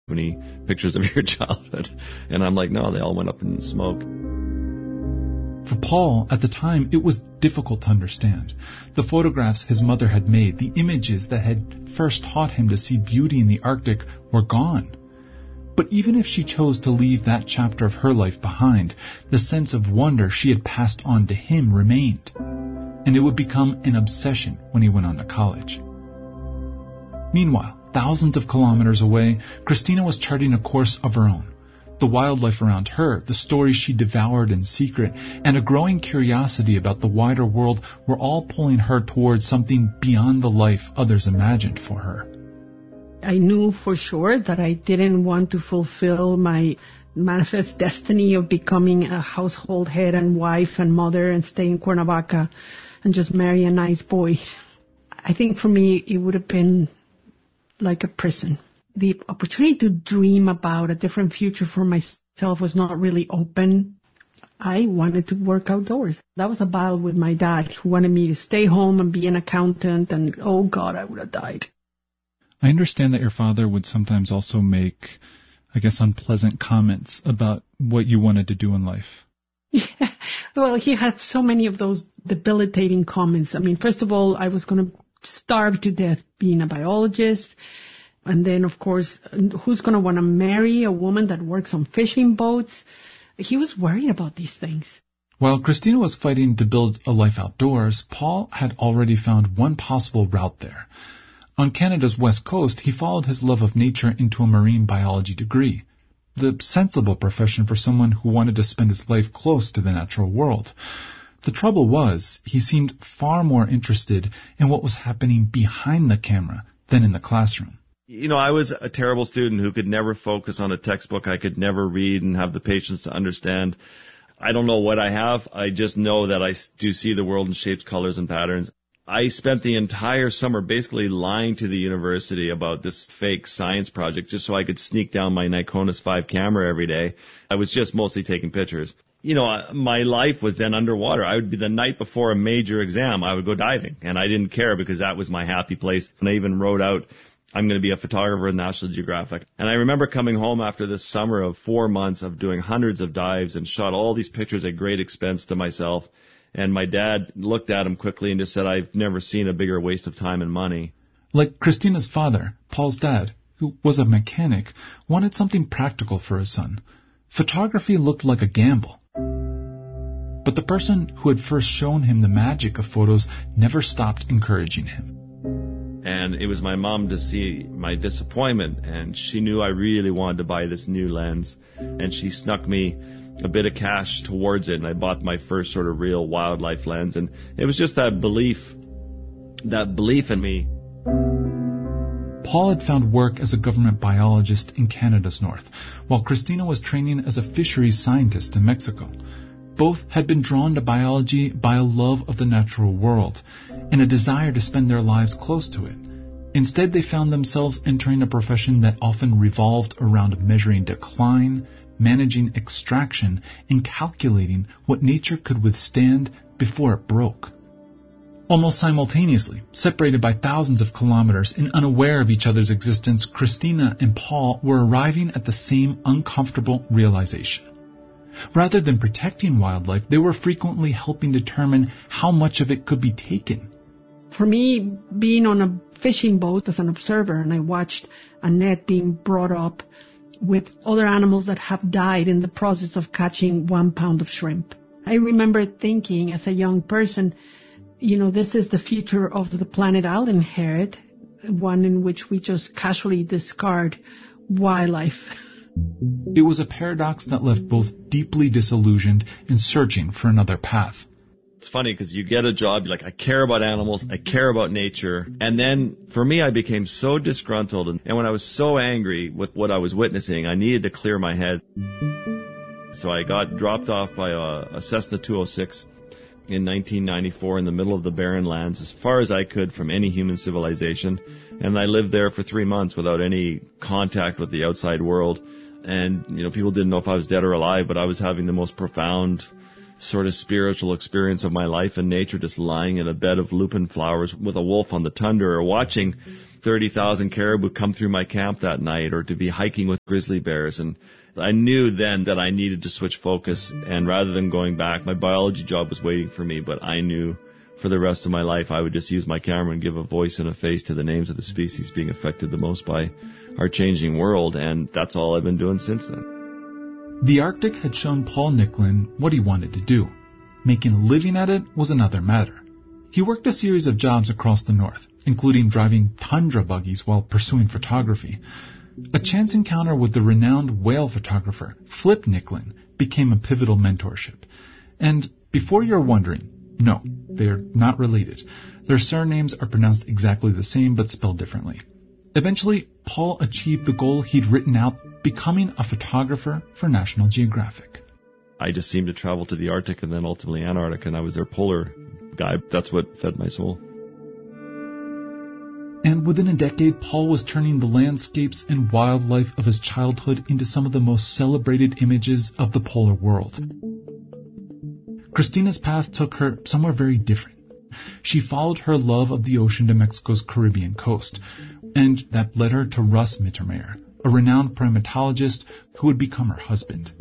many pictures of your childhood. And I'm like, no, they all went up in smoke. For Paul, at the time, it was difficult to understand. The photographs his mother had made, the images that had first taught him to see beauty in the Arctic, were gone. But even if she chose to leave that chapter of her life behind, the sense of wonder she had passed on to him remained. And it would become an obsession when he went on to college. Meanwhile, thousands of kilometers away, Christina was charting a course of her own. The wildlife around her, the stories she devoured in secret, and a growing curiosity about the wider world were all pulling her towards something beyond the life others imagined for her. I knew for sure that I didn't want to fulfill my manifest destiny of becoming a household head and wife and mother and stay in Cuernavaca and just marry a nice boy. I think for me it would have been like a prison. The opportunity to dream about a different future for myself was not really open. I wanted to work outdoors. That was a battle with my dad, who wanted me to stay home and be an accountant, and oh God, I would have died. I understand that your father would sometimes also make, I guess, unpleasant comments about what you wanted to do in life. Yeah. Well, he had so many of those debilitating comments. I mean, first of all, I was going to starve to death being a biologist. And then, of course, who's going to want to marry a woman that works on fishing boats? He was worried about these things. While Christina was fighting to build a life outdoors, Paul had already found one possible route there. On Canada's west coast, he followed his love of nature into a marine biology degree, the sensible profession for someone who wanted to spend his life close to the natural world. The trouble was, he seemed far more interested in what was happening behind the camera than in the classroom. You know, I was a terrible student who could never focus on a textbook. I could never read and have the patience to understand. I don't know what I have. I just know that I do see the world in shapes, colors, and patterns. I spent the entire summer basically lying to the university about this fake science project just so I could sneak down my Nikonis 5 camera every day. I was just mostly taking pictures. You know, my life was then underwater. I would be the night before a major exam, I would go diving, and I didn't care because that was my happy place. And I even wrote out, I'm going to be a photographer in National Geographic. And I remember coming home after this summer of 4 months of doing hundreds of dives and shot all these pictures at great expense to myself. And my dad looked at him quickly and just said, I've never seen a bigger waste of time and money. Like Christina's father, Paul's dad, who was a mechanic, wanted something practical for his son. Photography looked like a gamble. But the person who had first shown him the magic of photos never stopped encouraging him. And it was my mom to see my disappointment, and she knew I really wanted to buy this new lens, and she snuck me a bit of cash towards it, and I bought my first sort of real wildlife lens, and it was just that belief in me. Paul had found work as a government biologist in Canada's north, while Christina was training as a fisheries scientist in Mexico. Both had been drawn to biology by a love of the natural world and a desire to spend their lives close to it. Instead, they found themselves entering a profession that often revolved around measuring decline, managing extraction, and calculating what nature could withstand before it broke. Almost simultaneously, separated by thousands of kilometers and unaware of each other's existence, Christina and Paul were arriving at the same uncomfortable realization. Rather than protecting wildlife, they were frequently helping determine how much of it could be taken. For me, being on a fishing boat as an observer, and I watched a net being brought up with other animals that have died in the process of catching 1 pound of shrimp. I remember thinking as a young person, you know, this is the future of the planet I'll inherit, one in which we just casually discard wildlife. It was a paradox that left both deeply disillusioned and searching for another path. It's funny because you get a job, you're like, I care about animals, I care about nature. And then for me, I became so disgruntled. And when I was so angry with what I was witnessing, I needed to clear my head. So I got dropped off by a Cessna 206 in 1994 in the middle of the barren lands, as far as I could from any human civilization. And I lived there for 3 months without any contact with the outside world. And, you know, people didn't know if I was dead or alive, but I was having the most profound sort of spiritual experience of my life in nature, just lying in a bed of lupin flowers with a wolf on the tundra, or watching 30,000 caribou come through my camp that night, or to be hiking with grizzly bears. And I knew then that I needed to switch focus, and rather than going back, my biology job was waiting for me, but I knew for the rest of my life I would just use my camera and give a voice and a face to the names of the species being affected the most by our changing world, and that's all I've been doing since then. The Arctic had shown Paul Nicklin what he wanted to do. Making a living at it was another matter. He worked a series of jobs across the north, including driving tundra buggies while pursuing photography. A chance encounter with the renowned whale photographer, Flip Nicklin, became a pivotal mentorship. And before you're wondering, no, they're not related. Their surnames are pronounced exactly the same but spelled differently. Eventually, Paul achieved the goal he'd written out, becoming a photographer for National Geographic. I just seemed to travel to the Arctic and then ultimately Antarctica, and I was their polar guy. That's what fed my soul. And within a decade, Paul was turning the landscapes and wildlife of his childhood into some of the most celebrated images of the polar world. Christina's path took her somewhere very different. She followed her love of the ocean to Mexico's Caribbean coast, and that led her to Russ Mittermeier, a renowned primatologist who would become her husband.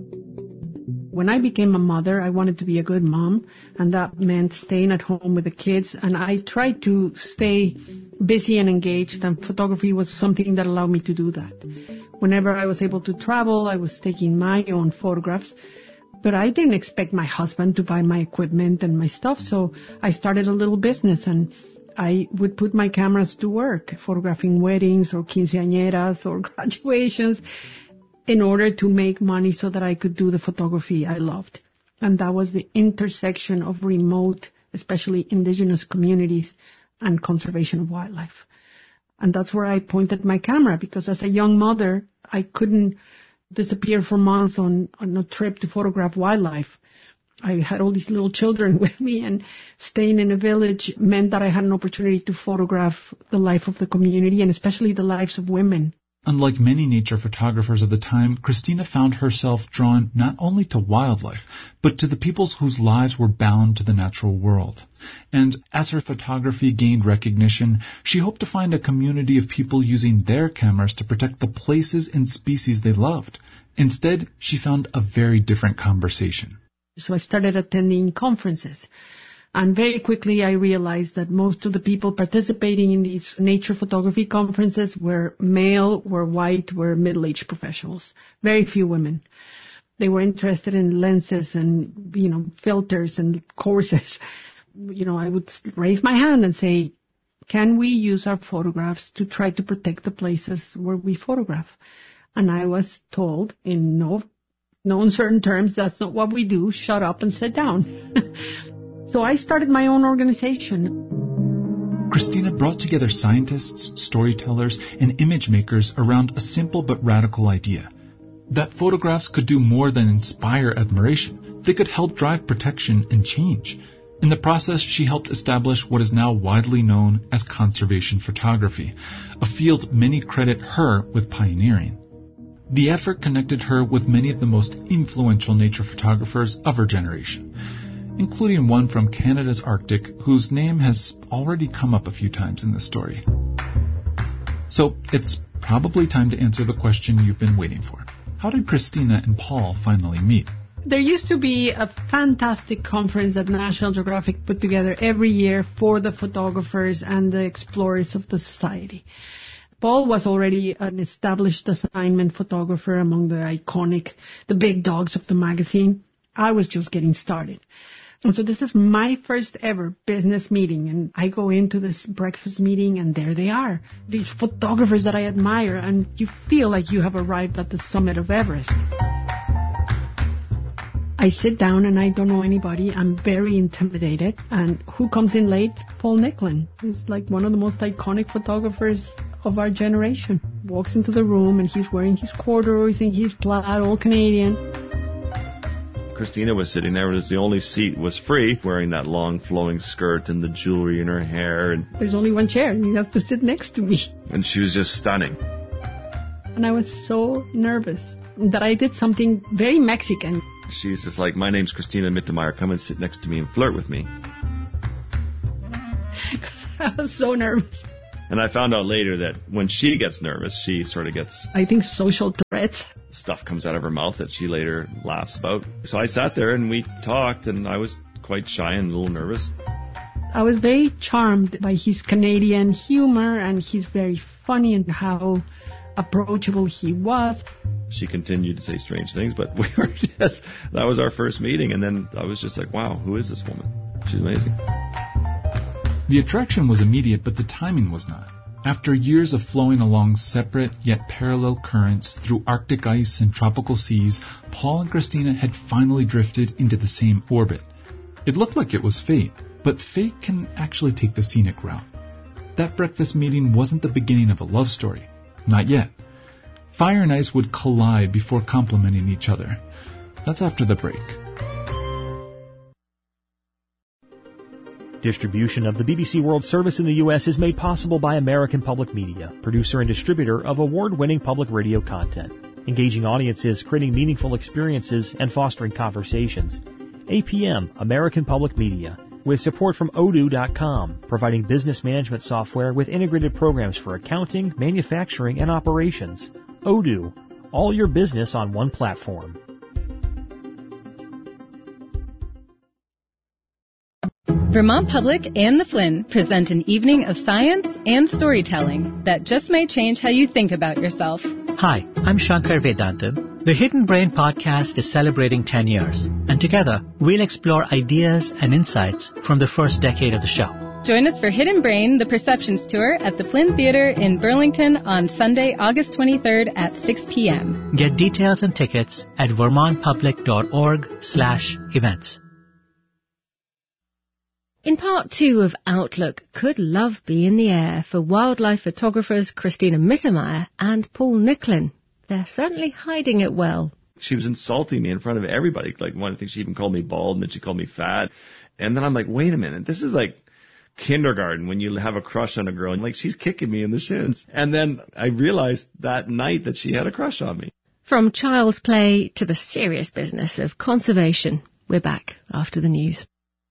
When I became a mother, I wanted to be a good mom, and that meant staying at home with the kids, and I tried to stay busy and engaged, and photography was something that allowed me to do that. Whenever I was able to travel, I was taking my own photographs, but I didn't expect my husband to buy my equipment and my stuff, so I started a little business, and I would put my cameras to work, photographing weddings or quinceañeras or graduations, in order to make money so that I could do the photography I loved. And that was the intersection of remote, especially indigenous communities, and conservation of wildlife. And that's where I pointed my camera, because as a young mother, I couldn't disappear for months on a trip to photograph wildlife. I had all these little children with me, and staying in a village meant that I had an opportunity to photograph the life of the community, and especially the lives of women. Unlike many nature photographers of the time, Christina found herself drawn not only to wildlife, but to the peoples whose lives were bound to the natural world. And as her photography gained recognition, she hoped to find a community of people using their cameras to protect the places and species they loved. Instead, she found a very different conversation. So I started attending conferences. And very quickly I realized that most of the people participating in these nature photography conferences were male, were white, were middle-aged professionals. Very few women. They were interested in lenses and, filters and courses. I would raise my hand and say, can we use our photographs to try to protect the places where we photograph? And I was told in no uncertain terms, that's not what we do. Shut up and sit down. So I started my own organization. Christina brought together scientists, storytellers, and image makers around a simple but radical idea: that photographs could do more than inspire admiration. They could help drive protection and change. In the process, she helped establish what is now widely known as conservation photography, a field many credit her with pioneering. The effort connected her with many of the most influential nature photographers of her generation, including one from Canada's Arctic, whose name has already come up a few times in this story. So it's probably time to answer the question you've been waiting for. How did Christina and Paul finally meet? There used to be a fantastic conference that National Geographic put together every year for the photographers and the explorers of the society. Paul was already an established assignment photographer among the big dogs of the magazine. I was just getting started. And so this is my first ever business meeting, and I go into this breakfast meeting, and there they are, these photographers that I admire, and you feel like you have arrived at the summit of Everest. I sit down and I don't know anybody. I'm very intimidated. And who comes in late? Paul Nicklin. He's like one of the most iconic photographers of our generation. Walks into the room and he's wearing his corduroys and his plaid, all Canadian. Christina was sitting there, and the only seat was free, wearing that long flowing skirt and the jewelry in her hair. And there's only one chair, and you have to sit next to me. And she was just stunning. And I was so nervous that I did something very Mexican. She's just like, my name's Christina Mittermeier. Come and sit next to me and flirt with me. I was so nervous. And I found out later that when she gets nervous, she sort of gets... I think social threats. Stuff comes out of her mouth that she later laughs about. So I sat there and we talked, and I was quite shy and a little nervous. I was very charmed by his Canadian humor, and he's very funny and how approachable he was. She continued to say strange things, but we were just... That was our first meeting, and then I was just like, wow, who is this woman? She's amazing. The attraction was immediate, but the timing was not. After years of flowing along separate yet parallel currents through Arctic ice and tropical seas, Paul and Christina had finally drifted into the same orbit. It looked like it was fate, but fate can actually take the scenic route. That breakfast meeting wasn't the beginning of a love story. Not yet. Fire and ice would collide before complementing each other. That's after the break. Distribution of the BBC World Service in the U.S. is made possible by American Public Media, producer and distributor of award-winning public radio content, engaging audiences, creating meaningful experiences, and fostering conversations. APM, American Public Media, with support from Odoo.com, providing business management software with integrated programs for accounting, manufacturing, and operations. Odoo, all your business on one platform. Vermont Public and The Flynn present an evening of science and storytelling that just may change how you think about yourself. Hi, I'm Shankar Vedantam. The Hidden Brain podcast is celebrating 10 years, and together we'll explore ideas and insights from the first decade of the show. Join us for Hidden Brain, the Perceptions Tour at the Flynn Theatre in Burlington on Sunday, August 23rd at 6 p.m. Get details and tickets at vermontpublic.org/events. In part 2 of Outlook, could love be in the air for wildlife photographers Christina Mittermeier and Paul Nicklin? They're certainly hiding it well. She was insulting me in front of everybody. Like, one thing, she even called me bald, and then she called me fat. And then I'm like, wait a minute, this is like kindergarten when you have a crush on a girl. And like, she's kicking me in the shins. And then I realized that night that she had a crush on me. From child's play to the serious business of conservation, we're back after the news.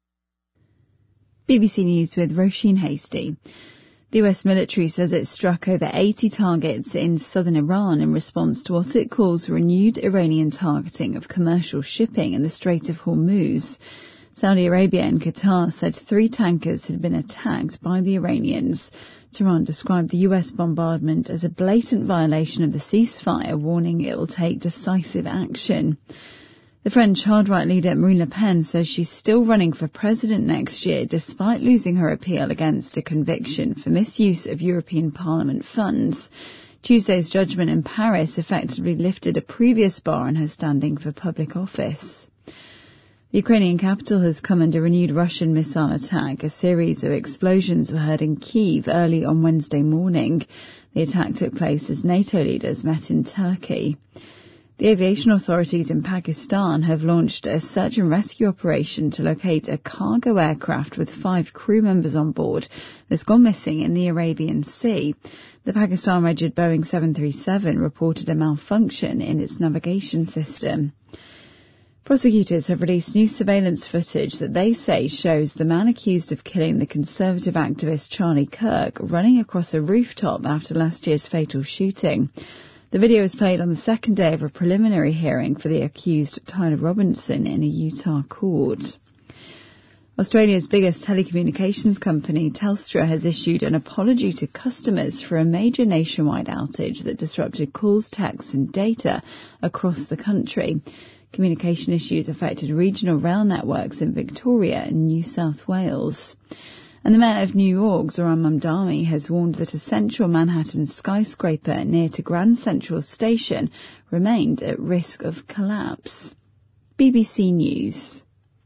BBC News with Roisin Hasty. The US military says it struck over 80 targets in southern Iran in response to what it calls renewed Iranian targeting of commercial shipping in the Strait of Hormuz. Saudi Arabia and Qatar said 3 tankers had been attacked by the Iranians. Tehran described the US bombardment as a blatant violation of the ceasefire, warning it will take decisive action. The French hard-right leader Marine Le Pen says she's still running for president next year despite losing her appeal against a conviction for misuse of European Parliament funds. Tuesday's judgment in Paris effectively lifted a previous bar on her standing for public office. The Ukrainian capital has come under renewed Russian missile attack. A series of explosions were heard in Kyiv early on Wednesday morning. The attack took place as NATO leaders met in Turkey. The aviation authorities in Pakistan have launched a search and rescue operation to locate a cargo aircraft with 5 crew members on board that's gone missing in the Arabian Sea. The Pakistan-registered Boeing 737 reported a malfunction in its navigation system. Prosecutors have released new surveillance footage that they say shows the man accused of killing the conservative activist Charlie Kirk running across a rooftop after last year's fatal shooting. The video was played on the second day of a preliminary hearing for the accused Tyler Robinson in a Utah court. Australia's biggest telecommunications company, Telstra, has issued an apology to customers for a major nationwide outage that disrupted calls, texts and data across the country. Communication issues affected regional rail networks in Victoria and New South Wales. And the mayor of New York, Zoran Mamdani, has warned that a central Manhattan skyscraper near to Grand Central Station remained at risk of collapse. BBC News.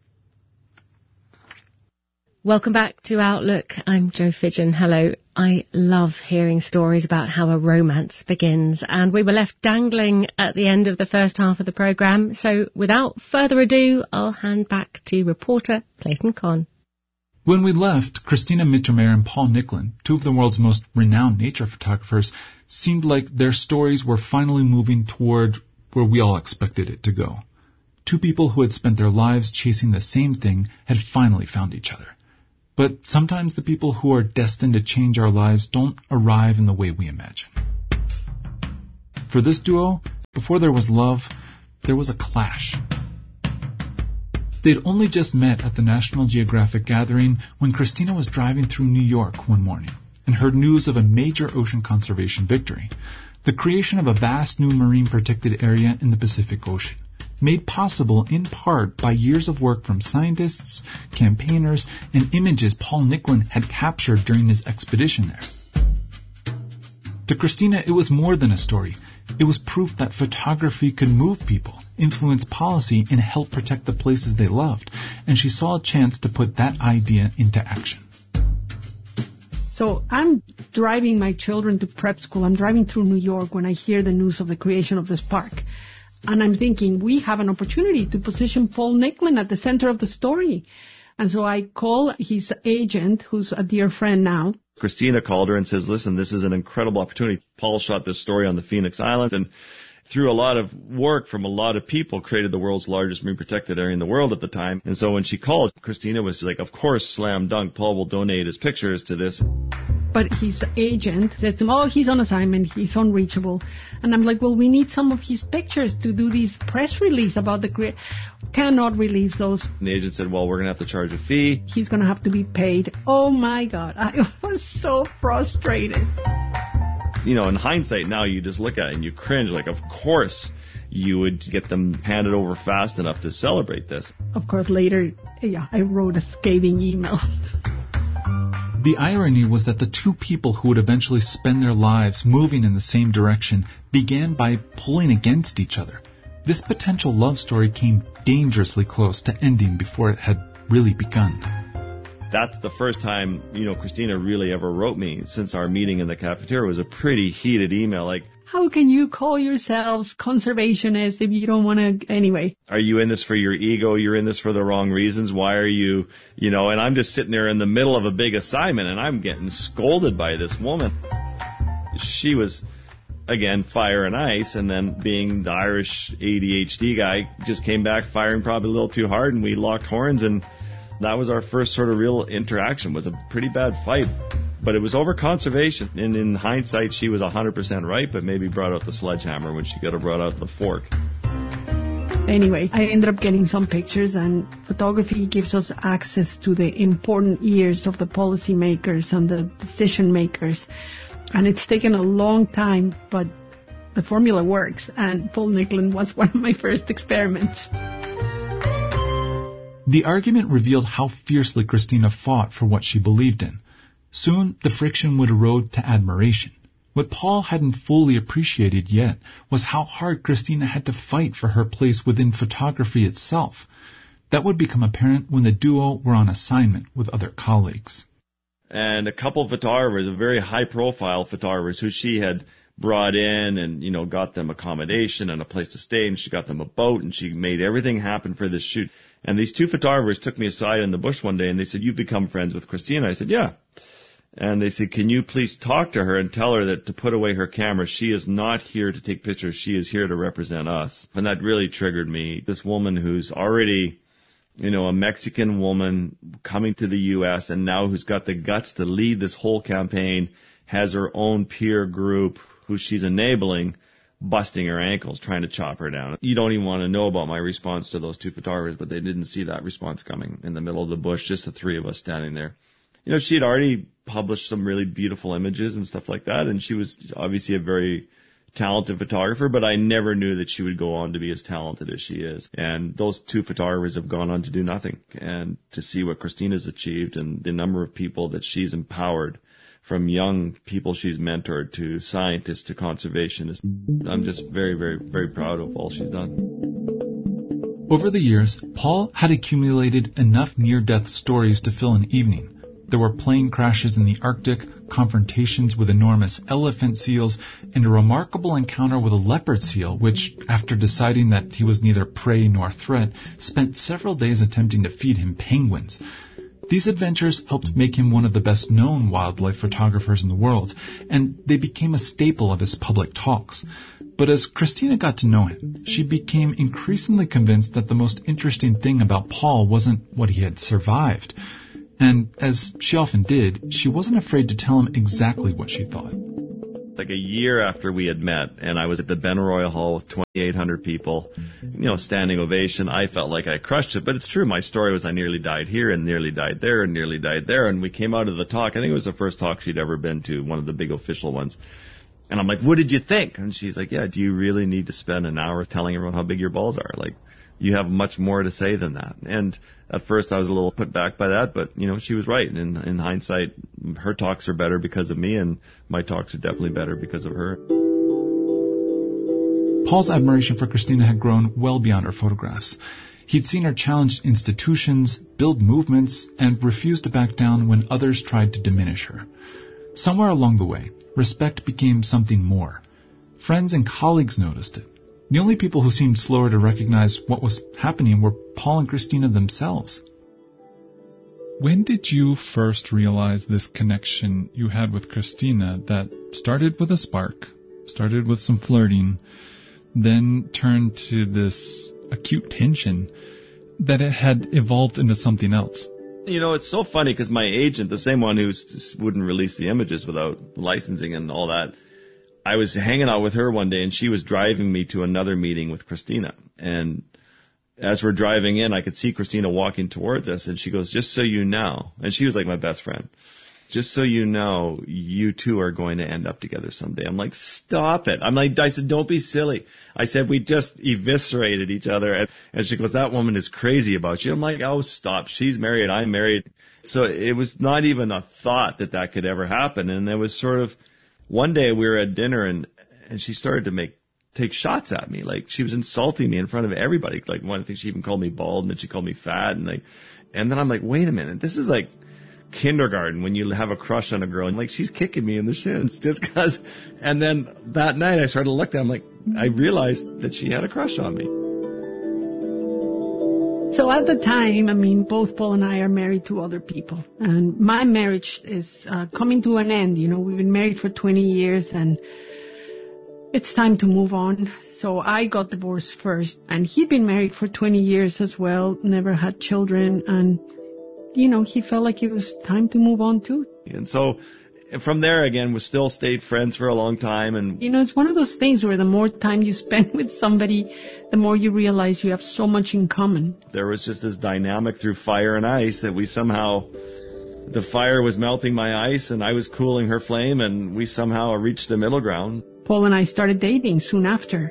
Welcome back to Outlook. I'm Jo Fidgen. Hello. I love hearing stories about how a romance begins, and we were left dangling at the end of the first half of the programme. So without further ado, I'll hand back to reporter Clayton Conn. When we left, Christina Mittermeier and Paul Nicklin, 2 of the world's most renowned nature photographers, seemed like their stories were finally moving toward where we all expected it to go. Two people who had spent their lives chasing the same thing had finally found each other. But sometimes the people who are destined to change our lives don't arrive in the way we imagine. For this duo, before there was love, there was a clash. They'd only just met at the National Geographic gathering when Christina was driving through New York one morning and heard news of a major ocean conservation victory, the creation of a vast new marine protected area in the Pacific Ocean, made possible in part by years of work from scientists, campaigners, and images Paul Nicklin had captured during his expedition there. To Christina, it was more than a story. It was proof that photography could move people, influence policy, and help protect the places they loved, and she saw a chance to put that idea into action. So I'm driving my children to prep school. I'm driving through New York when I hear the news of the creation of this park. And I'm thinking, we have an opportunity to position Paul Nicklin at the center of the story. And so I call his agent, who's a dear friend now. Christina called her and says, listen, this is an incredible opportunity. Paul shot this story on the Phoenix Islands and through a lot of work from a lot of people created the world's largest marine protected area in the world at the time. And so when she called, Christina was like, of course, slam dunk, Paul will donate his pictures to this. But his agent says to him, oh, he's on assignment, he's unreachable. And I'm like, well, we need some of his pictures to do this press release about the cannot release those. And the agent said, well, we're going to have to charge a fee. He's going to have to be paid. Oh, my God. I was so frustrated. You know, in hindsight now, you just look at it and you cringe. Like, of course you would get them handed over fast enough to celebrate this. Of course, later, I wrote a scathing email. The irony was that the two people who would eventually spend their lives moving in the same direction began by pulling against each other. This potential love story came dangerously close to ending before it had really begun. That's the first time, Christina really ever wrote me since our meeting in the cafeteria. It was a pretty heated email, like, how can you call yourselves conservationists if you don't want to, anyway? Are you in this for your ego? You're in this for the wrong reasons. Why are you, and I'm just sitting there in the middle of a big assignment and I'm getting scolded by this woman. She was, again, fire and ice, and then being the Irish ADHD guy, just came back firing probably a little too hard, and we locked horns, and that was our first sort of real interaction. It was a pretty bad fight, but it was over conservation. And in hindsight, she was 100% right, but maybe brought out the sledgehammer when she could have brought out the fork. Anyway, I ended up getting some pictures, and photography gives us access to the important ears of the policymakers and the decision makers. And it's taken a long time, but the formula works, and Paul Nicklin was one of my first experiments. The argument revealed how fiercely Christina fought for what she believed in. Soon, the friction would erode to admiration. What Paul hadn't fully appreciated yet was how hard Christina had to fight for her place within photography itself. That would become apparent when the duo were on assignment with other colleagues. And a couple of photographers, very high-profile photographers, who she had brought in and, got them accommodation and a place to stay, and she got them a boat, and she made everything happen for this shoot. And these two photographers took me aside in the bush one day, and they said, you've become friends with Christina. I said, yeah. And they said, can you please talk to her and tell her that to put away her camera, she is not here to take pictures, she is here to represent us. And that really triggered me. This woman who's already, a Mexican woman coming to the U.S. and now who's got the guts to lead this whole campaign, has her own peer group who she's enabling, busting her ankles, trying to chop her down. You don't even want to know about my response to those two photographers, but they didn't see that response coming in the middle of the bush, just the three of us standing there. She had already published some really beautiful images and stuff like that, and she was obviously a very talented photographer, but I never knew that she would go on to be as talented as she is. And those two photographers have gone on to do nothing. And to see what Christina's achieved and the number of people that she's empowered, from young people she's mentored to scientists to conservationists, I'm just very, very, very proud of all she's done. Over the years, Paul had accumulated enough near-death stories to fill an evening. There were plane crashes in the Arctic, confrontations with enormous elephant seals, and a remarkable encounter with a leopard seal, which, after deciding that he was neither prey nor threat, spent several days attempting to feed him penguins. These adventures helped make him one of the best-known wildlife photographers in the world, and they became a staple of his public talks. But as Christina got to know him, she became increasingly convinced that the most interesting thing about Paul wasn't what he had survived. And as she often did, she wasn't afraid to tell him exactly what she thought. Like a year after we had met, and I was at the Benaroya Hall with 2,800 people, standing ovation, I felt like I crushed it. But it's true, my story was I nearly died here and nearly died there and nearly died there. And we came out of the talk, I think it was the first talk she'd ever been to, one of the big official ones. And I'm like, what did you think? And she's like, yeah, do you really need to spend an hour telling everyone how big your balls are? Like, you have much more to say than that. And at first I was a little put back by that, but, she was right. And in hindsight, her talks are better because of me, and my talks are definitely better because of her. Paul's admiration for Christina had grown well beyond her photographs. He'd seen her challenge institutions, build movements, and refuse to back down when others tried to diminish her. Somewhere along the way, respect became something more. Friends and colleagues noticed it. The only people who seemed slower to recognize what was happening were Paul and Christina themselves. When did you first realize this connection you had with Christina that started with a spark, started with some flirting, then turned to this acute tension, that it had evolved into something else? It's so funny because my agent, the same one who wouldn't release the images without licensing and all that, I was hanging out with her one day, and she was driving me to another meeting with Christina. And as we're driving in, I could see Christina walking towards us, and she goes, just so you know, and she was like my best friend, just so you know, you two are going to end up together someday. I'm like, stop it. I said, don't be silly. I said, we just eviscerated each other. And she goes, that woman is crazy about you. I'm like, oh, stop. She's married. I'm married. So it was not even a thought that could ever happen. And it was sort of, one day we were at dinner and she started to take shots at me. Like, she was insulting me in front of everybody. Like, one thing, she even called me bald, and then she called me fat, and then I'm like, wait a minute, this is like kindergarten when you have a crush on a girl, and like, she's kicking me in the shins just cause. And then that night I started to look down, I realized that she had a crush on me. So at the time, both Paul and I are married to other people. And my marriage is coming to an end. We've been married for 20 years and it's time to move on. So I got divorced first. And he'd been married for 20 years as well, never had children. And, he felt like it was time to move on too. And so from there, again, we still stayed friends for a long time. And it's one of those things where the more time you spend with somebody, the more you realize you have so much in common. There was just this dynamic through fire and ice that we somehow, the fire was melting my ice and I was cooling her flame, and we somehow reached the middle ground. Paul and I started dating soon after.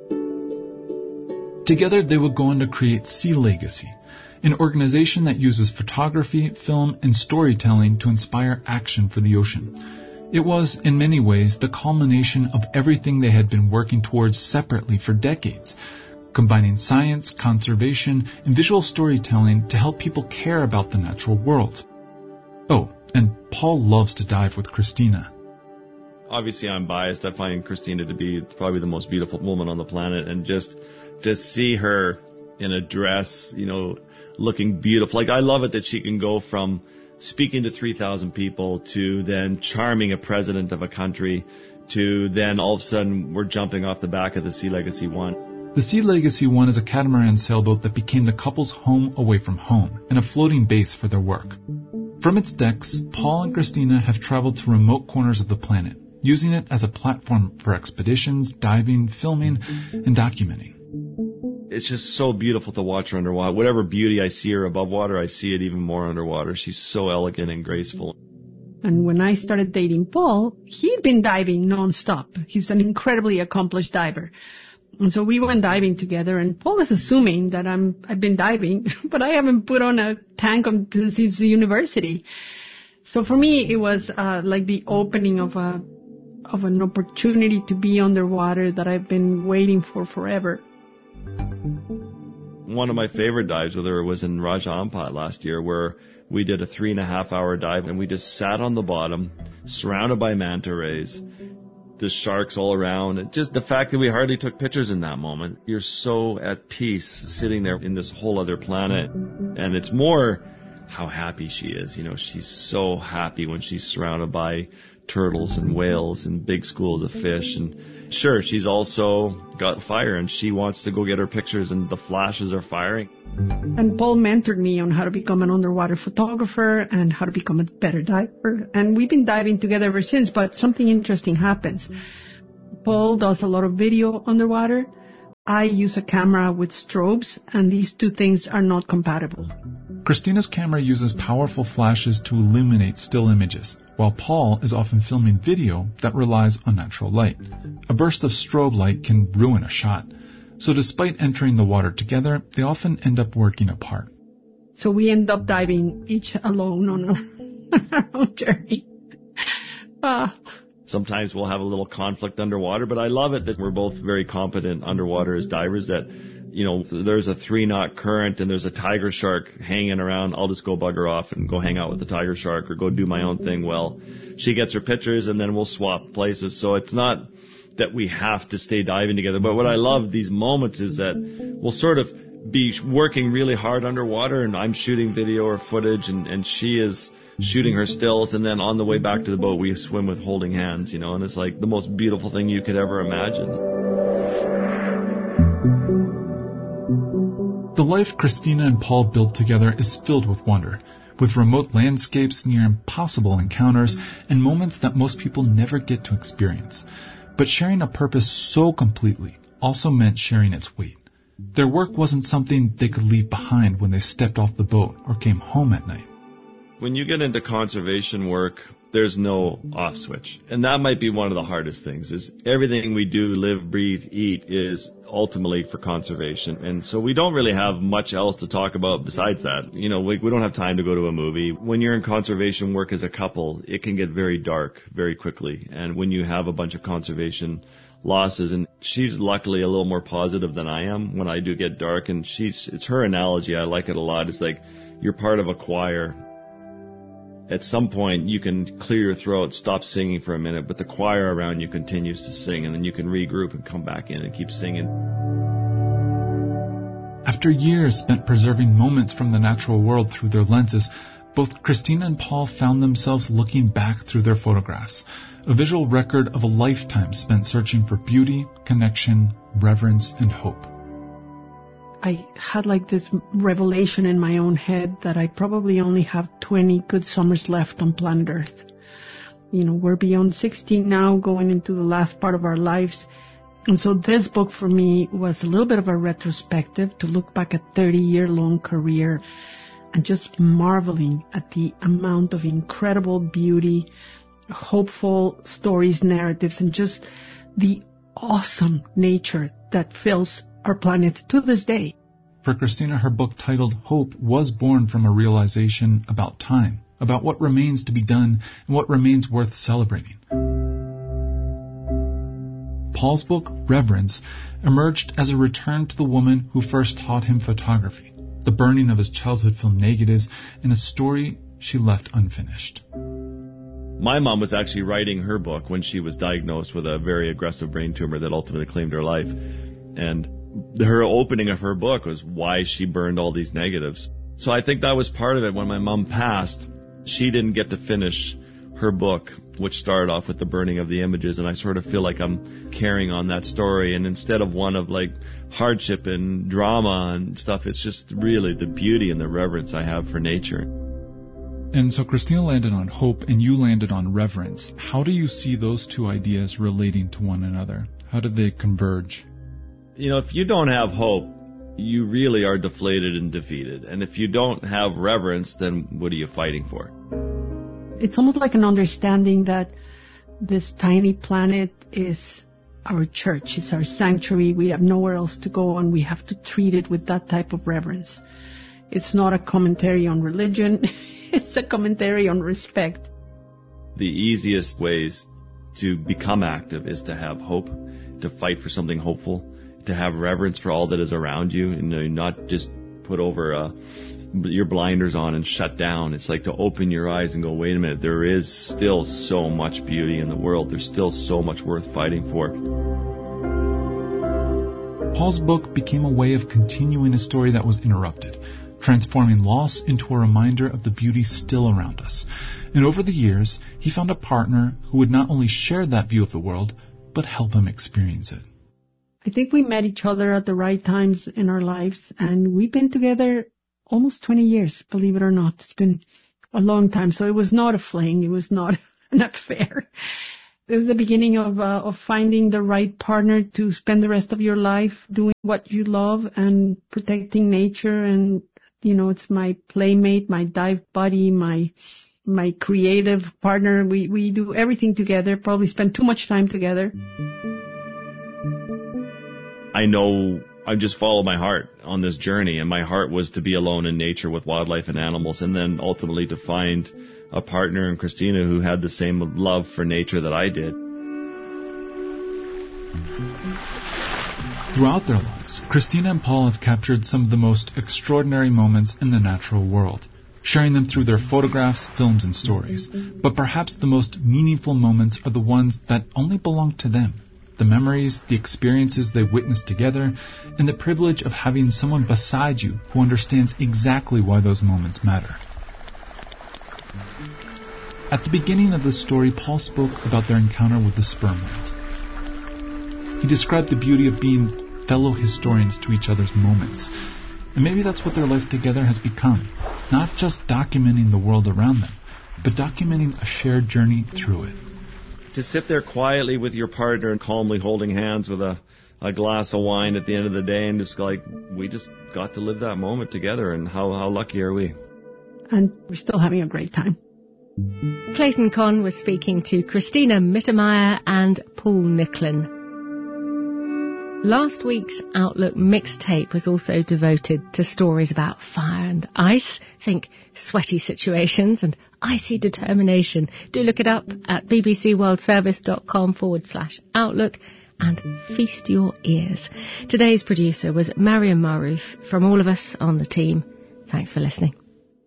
Together, they would go on to create Sea Legacy, an organization that uses photography, film, and storytelling to inspire action for the ocean. It was, in many ways, the culmination of everything they had been working towards separately for decades, combining science, conservation, and visual storytelling to help people care about the natural world. Oh, and Paul loves to dive with Christina. Obviously, I'm biased. I find Christina to be probably the most beautiful woman on the planet, and just to see her in a dress, looking beautiful. Like, I love it that she can go from speaking to 3,000 people to then charming a president of a country to then all of a sudden we're jumping off the back of the Sea Legacy 1. The Sea Legacy 1 is a catamaran sailboat that became the couple's home away from home and a floating base for their work. From its decks, Paul and Christina have traveled to remote corners of the planet, using it as a platform for expeditions, diving, filming, and documenting. It's just so beautiful to watch her underwater. Whatever beauty I see her above water, I see it even more underwater. She's so elegant and graceful. And when I started dating Paul, he'd been diving nonstop. He's an incredibly accomplished diver. And so we went diving together, and Paul is assuming that I've been diving, but I haven't put on a tank since the university. So for me, it was like the opening of an opportunity to be underwater that I've been waiting for forever. One of my favorite dives with her was in Raja Ampat last year, where we did a 3.5-hour dive, and we just sat on the bottom, surrounded by manta rays, the sharks all around. And just the fact that we hardly took pictures in that moment. You're so at peace sitting there in this whole other planet. And it's more how happy she is. She's so happy when she's surrounded by turtles and whales and big schools of fish. And sure, she's also got fire and she wants to go get her pictures and the flashes are firing. And Paul mentored me on how to become an underwater photographer and how to become a better diver. And we've been diving together ever since, but something interesting happens. Paul does a lot of video underwater. I use a camera with strobes, and these two things are not compatible. Christina's camera uses powerful flashes to illuminate still images, while Paul is often filming video that relies on natural light. A burst of strobe light can ruin a shot. So despite entering the water together, they often end up working apart. So we end up diving each alone on our own journey. Sometimes we'll have a little conflict underwater, but I love it that we're both very competent underwater as divers, that, there's a 3-knot current and there's a tiger shark hanging around. I'll just go bugger off and go hang out with the tiger shark or go do my own thing. Well, she gets her pictures and then we'll swap places. So it's not that we have to stay diving together. But what I love these moments is that we'll sort of be working really hard underwater and I'm shooting video or footage and she is shooting her stills, and then on the way back to the boat we swim with holding hands, and it's like the most beautiful thing you could ever imagine. The life Christina and Paul built together is filled with wonder, with remote landscapes, near impossible encounters, and moments that most people never get to experience. But sharing a purpose so completely also meant sharing its weight. Their work wasn't something they could leave behind when they stepped off the boat or came home at night. When you get into conservation work, there's no off switch. And that might be one of the hardest things, is everything we do, live, breathe, eat, is ultimately for conservation. And so we don't really have much else to talk about besides that. We don't have time to go to a movie. When you're in conservation work as a couple, it can get very dark very quickly. And when you have a bunch of conservation losses, and she's luckily a little more positive than I am when I do get dark, and it's her analogy, I like it a lot. It's like you're part of a choir. At some point, you can clear your throat, stop singing for a minute, but the choir around you continues to sing, and then you can regroup and come back in and keep singing. After years spent preserving moments from the natural world through their lenses, both Christina and Paul found themselves looking back through their photographs, a visual record of a lifetime spent searching for beauty, connection, reverence, and hope. I had like this revelation in my own head that I probably only have 20 good summers left on planet Earth. We're beyond 60 now, going into the last part of our lives. And so this book for me was a little bit of a retrospective to look back at 30-year-long career and just marveling at the amount of incredible beauty, hopeful stories, narratives, and just the awesome nature that fills our planet to this day. For Christina, her book titled Hope was born from a realization about time, about what remains to be done and what remains worth celebrating. Paul's book, Reverence, emerged as a return to the woman who first taught him photography, the burning of his childhood film negatives, and a story she left unfinished. My mom was actually writing her book when she was diagnosed with a very aggressive brain tumor that ultimately claimed her life. And her opening of her book was why she burned all these negatives. So I think that was part of it. When my mom passed, she didn't get to finish her book, which started off with the burning of the images, and I sort of feel like I'm carrying on that story. And instead of one of like hardship and drama and stuff, it's just really the beauty and the reverence I have for nature. And so Christina landed on hope and you landed on reverence. How do you see those two ideas relating to one another? How did they converge? If you don't have hope, you really are deflated and defeated. And if you don't have reverence, then what are you fighting for? It's almost like an understanding that this tiny planet is our church. It's our sanctuary. We have nowhere else to go, and we have to treat it with that type of reverence. It's not a commentary on religion. It's a commentary on respect. The easiest ways to become active is to have hope, to fight for something hopeful, to have reverence for all that is around you, and not just put over your blinders on and shut down. It's like to open your eyes and go, wait a minute, there is still so much beauty in the world. There's still so much worth fighting for. Paul's book became a way of continuing a story that was interrupted, transforming loss into a reminder of the beauty still around us. And over the years, he found a partner who would not only share that view of the world, but help him experience it. I think we met each other at the right times in our lives, and we've been together almost 20 years, believe it or not. It's been a long time. So it was not a fling. It was not an affair. It was the beginning of finding the right partner to spend the rest of your life doing what you love and protecting nature. And, it's my playmate, my dive buddy, my creative partner. We do everything together, probably spend too much time together. I know I just follow my heart on this journey, and my heart was to be alone in nature with wildlife and animals, and then ultimately to find a partner in Christina who had the same love for nature that I did. Throughout their lives, Christina and Paul have captured some of the most extraordinary moments in the natural world, sharing them through their photographs, films, and stories. But perhaps the most meaningful moments are the ones that only belong to them. The memories, the experiences they witnessed together, and the privilege of having someone beside you who understands exactly why those moments matter. At the beginning of the story, Paul spoke about their encounter with the sperm whales. He described the beauty of being fellow historians to each other's moments. And maybe that's what their life together has become. Not just documenting the world around them, but documenting a shared journey through it. To sit there quietly with your partner and calmly holding hands with a glass of wine at the end of the day and just we just got to live that moment together, and how lucky are we? And we're still having a great time. Clayton Conn was speaking to Christina Mittermeier and Paul Nicklin. Last week's Outlook mixtape was also devoted to stories about fire and ice. Think sweaty situations and icy determination. Do look it up at bbcworldservice.com/Outlook and feast your ears. Today's producer was Mariam Maroof. From all of us on the team, thanks for listening.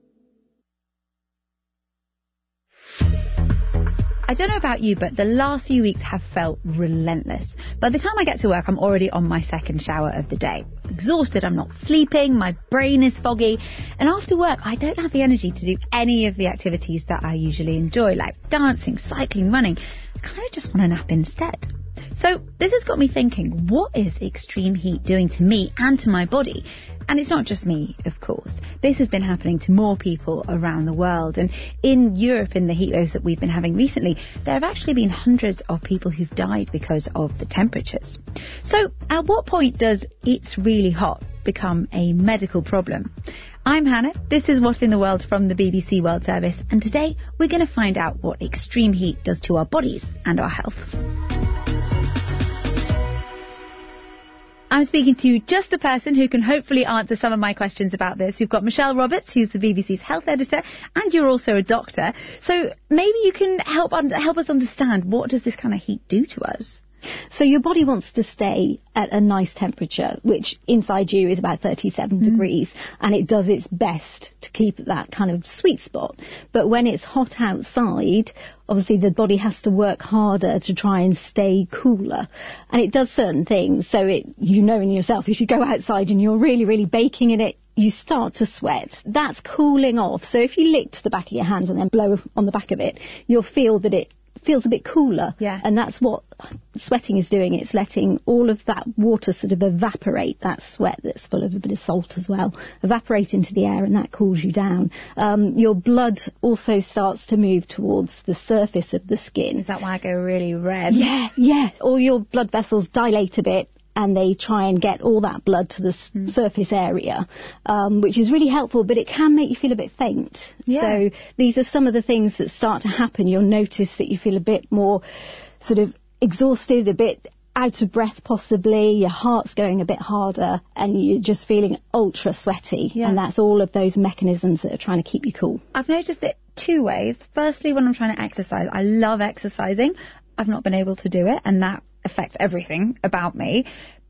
I don't know about you, but the last few weeks have felt relentless. By the time I get to work, I'm already on my second shower of the day. Exhausted, I'm not sleeping, my brain is foggy, and after work, I don't have the energy to do any of the activities that I usually enjoy, like dancing, cycling, running. I kind of just want to nap instead. So this has got me thinking, what is extreme heat doing to me and to my body? And it's not just me, of course. This has been happening to more people around the world. And in Europe, in the heat waves that we've been having recently, there have actually been hundreds of people who've died because of the temperatures. So at what point does "it's really hot" become a medical problem? I'm Hannah. This is What in the World from the BBC World Service. And today we're going to find out what extreme heat does to our bodies and our health. I'm speaking to just the person who can hopefully answer some of my questions about this. We've got Michelle Roberts, who's the BBC's health editor, and you're also a doctor. So maybe you can help us understand, what does this kind of heat do to us? So your body wants to stay at a nice temperature, which inside you is about 37 degrees, and it does its best to keep that kind of sweet spot. But when it's hot outside, obviously the body has to work harder to try and stay cooler. And it does certain things. So you know in yourself, if you go outside and you're really, really baking in it, you start to sweat. That's cooling off. So if you lick to the back of your hand and then blow on the back of it, you'll feel that it feels a bit cooler. Yeah. And that's what sweating is doing. It's letting all of that water sort of evaporate, that sweat that's full of a bit of salt as well, evaporate into the air, and that cools you down. Your blood also starts to move towards the surface of the skin. Is that why I go really red? Yeah. All your blood vessels dilate a bit, and they try and get all that blood to the surface area, which is really helpful, but it can make you feel a bit faint. Yeah. So these are some of the things that start to happen. You'll notice that you feel a bit more sort of exhausted, a bit out of breath possibly, your heart's going a bit harder, and you're just feeling ultra sweaty. Yeah. And that's all of those mechanisms that are trying to keep you cool. I've noticed it two ways. Firstly, when I'm trying to exercise, I love exercising. I've not been able to do it, and that affects everything about me.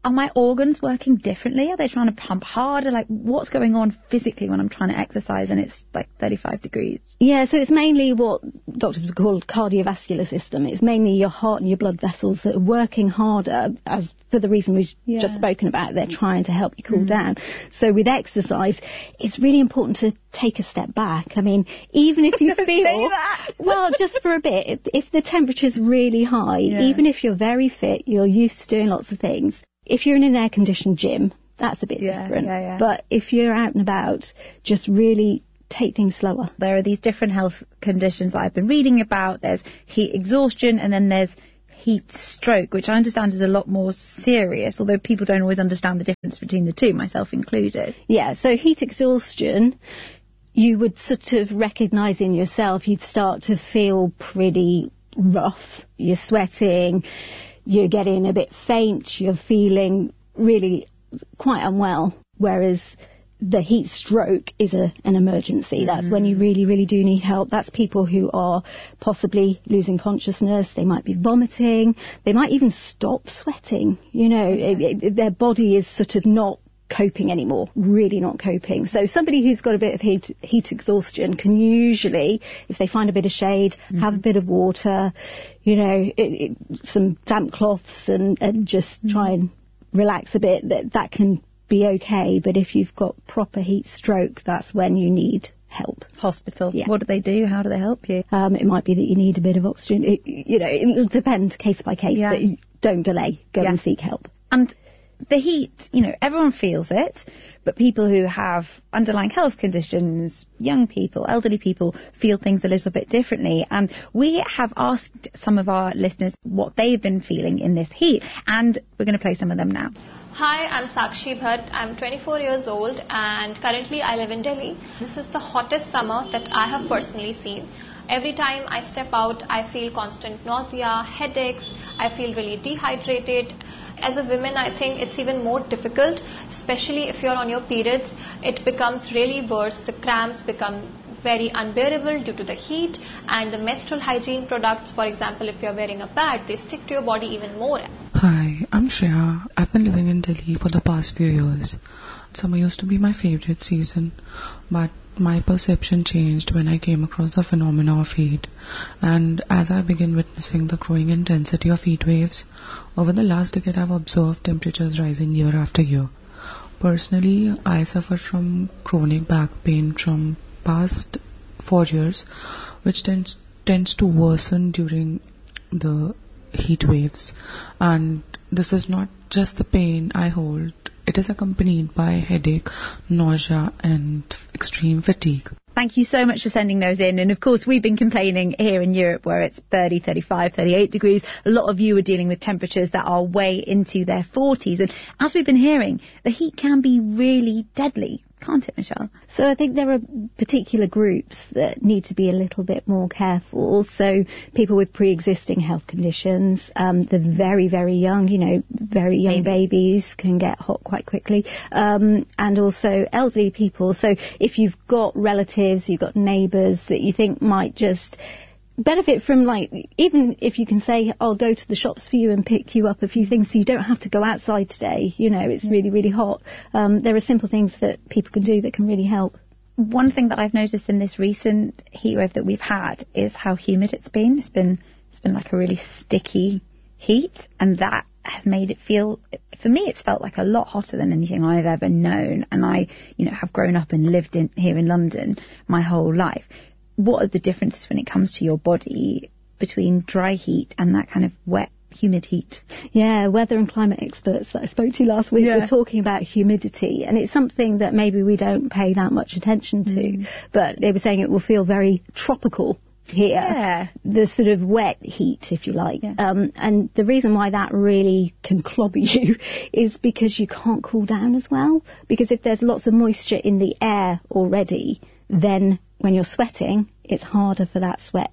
are my organs working differently? Are they trying to pump harder? Like, what's going on physically when I'm trying to exercise and it's like 35 degrees? Yeah, so it's mainly what doctors would call cardiovascular system. It's mainly your heart and your blood vessels that are working harder, as for the reason we've just spoken about. They're trying to help you cool down. So with exercise, it's really important to take a step back. I mean, even if you feel, well, just for a bit, if the temperature's really high, even if you're very fit, you're used to doing lots of things. If you're in an air-conditioned gym, that's a bit different. But if you're out and about, just really take things slower. There are these different health conditions that I've been reading about. There's heat exhaustion, and then there's heat stroke, which I understand is a lot more serious, although people don't always understand the difference between the two, myself included. Yeah, so heat exhaustion, you would sort of recognise in yourself, you'd start to feel pretty rough. You're sweating, you're getting a bit faint, you're feeling really quite unwell, whereas the heat stroke is an emergency. That's when you really, really do need help. That's people who are possibly losing consciousness. They might be vomiting. They might even stop sweating. You know, their body is sort of not coping anymore, really not coping. So somebody who's got a bit of heat exhaustion can usually, if they find a bit of shade, have a bit of water, you know, some damp cloths and just try and relax a bit, that can be okay. But if you've got proper heat stroke, that's when you need help. Hospital. Yeah. What do they do? How do they help you? It might be that you need a bit of oxygen. It'll depend case by case, but don't delay. Go and seek help. And the heat, you know, everyone feels it, but people who have underlying health conditions, young people, elderly people, feel things a little bit differently. And we have asked some of our listeners what they've been feeling in this heat, and we're going to play some of them now. Hi, I'm Sakshi Bhatt. I'm 24 years old and currently I live in Delhi. This is the hottest summer that I have personally seen. Every time I step out, I feel constant nausea, headaches, I feel really dehydrated. As a woman, I think it's even more difficult, especially if you're on your periods. It becomes really worse. The cramps become very unbearable due to the heat, and the menstrual hygiene products, for example, if you're wearing a pad, they stick to your body even more. Hi, I'm Shreya. I've been living in Delhi for the past few years. Summer used to be my favorite season, but my perception changed when I came across the phenomena of heat. And as I began witnessing the growing intensity of heat waves, over the last decade I've observed temperatures rising year after year. Personally, I suffer from chronic back pain from past 4 years, which tends to worsen during the heat waves. And this is not just the pain I hold, it is accompanied by headache, nausea and extreme fatigue. Thank you so much for sending those in. And of course, we've been complaining here in Europe where it's 30, 35, 38 degrees. A lot of you are dealing with temperatures that are way into their 40s. And as we've been hearing, the heat can be really deadly, can't it, Michelle? So I think there are particular groups that need to be a little bit more careful. So people with pre-existing health conditions, the very, very young, you know, very young babies can get hot quite quickly, and also elderly people. So if you've got relatives, you've got neighbours that you think might just benefit from, like, even if you can say, I'll go to the shops for you and pick you up a few things so you don't have to go outside today, you know, it's really, really hot. There are simple things that people can do that can really help. One thing that I've noticed in this recent heat wave that we've had is how humid it's been. It's been like a really sticky heat, and that has made it feel, for me, it's felt like a lot hotter than anything I've ever known. And I, you know, have grown up and lived here in London my whole life. What are the differences when it comes to your body between dry heat and that kind of wet, humid heat? Yeah, weather and climate experts that I spoke to last week were talking about humidity, and it's something that maybe we don't pay that much attention to, but they were saying it will feel very tropical here, the sort of wet heat, if you like. And the reason why that really can clobber you is because you can't cool down as well, because if there's lots of moisture in the air already, then when you're sweating, it's harder for that sweat to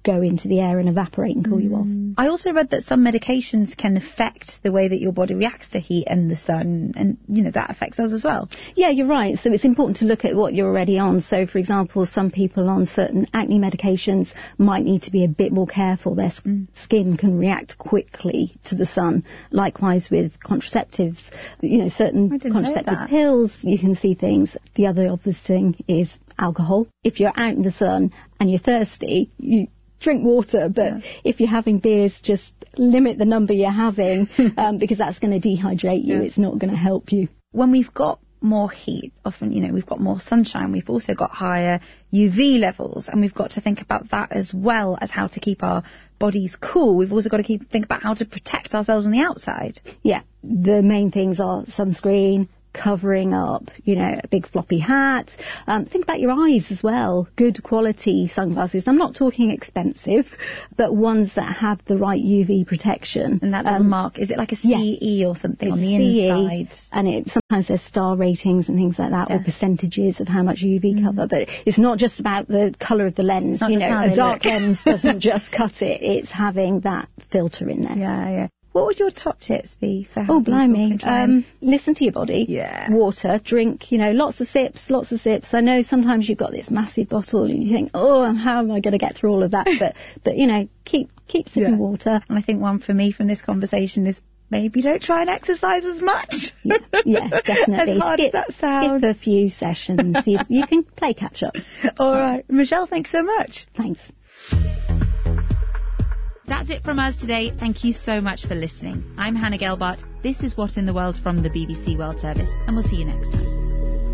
go into the air and evaporate and cool you off. I also read that some medications can affect the way that your body reacts to heat and the sun, and that affects us as well. Yeah, you're right. So it's important to look at what you're already on. So, for example, some people on certain acne medications might need to be a bit more careful. Their skin can react quickly to the sun. Likewise with contraceptives, certain contraceptive pills, you can see things. The other obvious thing is alcohol. If you're out in the sun and you're thirsty, you drink water, but if you're having beers, just limit the number you're having because that's going to dehydrate you. It's not going to help you. When we've got more heat, often, we've got more sunshine, we've also got higher UV levels, and we've got to think about that as well as how to keep our bodies cool. We've also got to think about how to protect ourselves on the outside. Yeah, the main things are sunscreen, covering up, a big floppy hat. Think about your eyes as well. Good quality sunglasses. I'm not talking expensive, but ones that have the right UV protection. And that little mark, is it like a CE or something on the inside? And sometimes there's star ratings and things like that, or percentages of how much UV cover. But it's not just about the colour of the lens. A dark lens doesn't just cut it. It's having that filter in there. Yeah. What would your top tips be for how blimey. Listen to your body. Yeah. Water, drink, lots of sips. I know sometimes you've got this massive bottle and you think, how am I going to get through all of that? But keep sipping water. And I think one for me from this conversation is maybe don't try and exercise as much. Yeah, definitely. As hard as that sounds. Skip a few sessions. You can play catch up. All right. Michelle, thanks so much. Thanks. That's it from us today. Thank you so much for listening. I'm Hannah Gelbart. This is What in the World from the BBC World Service, and we'll see you next time.